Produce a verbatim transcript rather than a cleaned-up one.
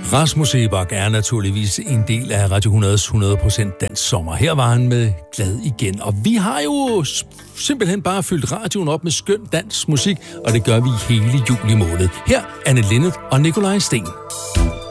Rasmus Seebach er naturligvis en del af Radio hundredes hundrede procent Dansk Sommer. Her var han med Glad igen. Og vi har jo simpelthen bare fyldt radioen op med skøn dansk musik, og det gør vi hele juli måned. Her Anne Linnet og Nikolaj Sten.